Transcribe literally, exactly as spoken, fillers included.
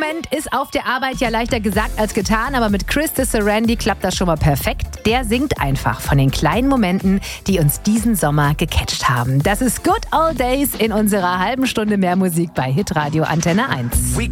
Moment ist auf der Arbeit ja leichter gesagt als getan, aber mit Chris de Sarandi klappt das schon mal perfekt. Der singt einfach von den kleinen Momenten, die uns diesen Sommer gecatcht haben. Das ist Good Old Days in unserer halben Stunde mehr Musik bei Hitradio Antenne eins.